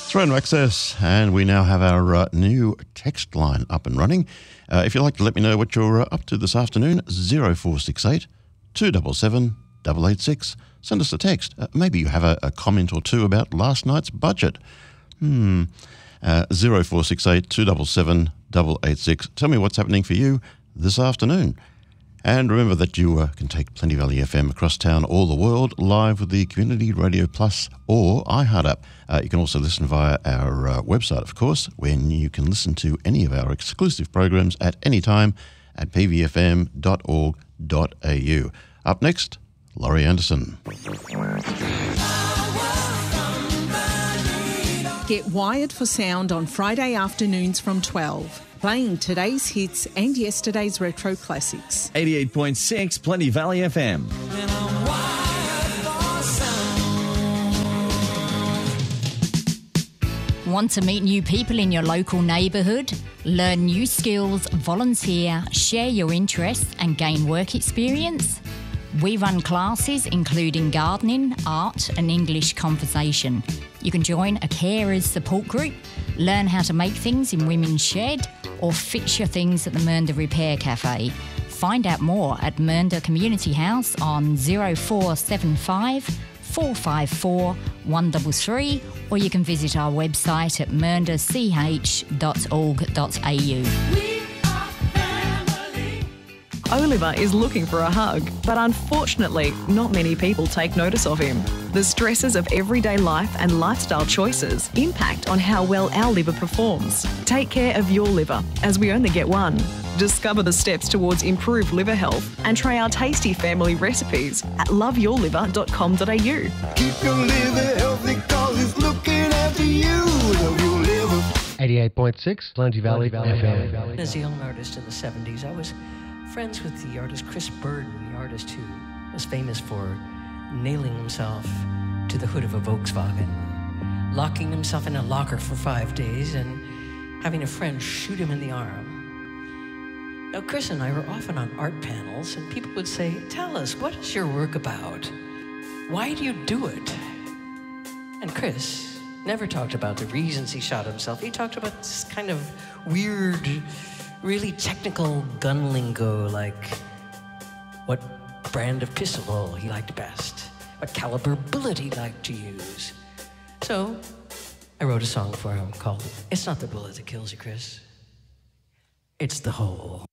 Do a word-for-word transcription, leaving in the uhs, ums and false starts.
Throne Access, and we now have our uh, new text line up and running. Uh, if you'd like to let me know what you're uh, up to this afternoon, zero four six eight, two seven seven, eight eight six. Send us a text. Uh, maybe you have a, a comment or two about last night's budget. Hmm. Uh, zero four six eight, two seven seven, eight eight six. Tell me what's happening for you this afternoon. And remember that you uh, can take Plenty Valley F M across town, all the world, live with the Community Radio Plus or iHeart app. Uh, you can also listen via our uh, website, of course, when you can listen to any of our exclusive programs at any time at p v f m dot org dot a u. Up next, Laurie Anderson. Get wired for sound on Friday afternoons from twelve. Playing today's hits and yesterday's retro classics. eighty-eight point six Plenty Valley F M. Want to meet new people in your local neighbourhood? Learn new skills, volunteer, share your interests and gain work experience? We run classes including gardening, art and English conversation. You can join a carers support group, learn how to make things in Women's Shed or fix your things at the Mernda Repair Cafe. Find out more at Mernda Community House on zero four seven five, four five four, one three three or you can visit our website at mernda c h dot org dot a u. Oliver is looking for a hug, but unfortunately, not many people take notice of him. The stresses of everyday life and lifestyle choices impact on how well our liver performs. Take care of your liver, as we only get one. Discover the steps towards improved liver health and try our tasty family recipes at love your liver dot com dot a u. Keep your liver healthy cause it's looking after you. Love your liver. eighty-eight point six Plenty Valley F M. As a young artist in the seventies, I was friends with the artist Chris Burden, the artist who was famous for nailing himself to the hood of a Volkswagen, locking himself in a locker for five days and having a friend shoot him in the arm. Now, Chris and I were often on art panels, and people would say, "Tell us, what is your work about? Why do you do it?" And Chris never talked about the reasons he shot himself. He talked about this kind of weird, really technical gun lingo, like what brand of pistol he liked best, what caliber bullet he liked to use. So I wrote a song for him called It's Not the Bullet That Kills You, Chris. It's the Hole.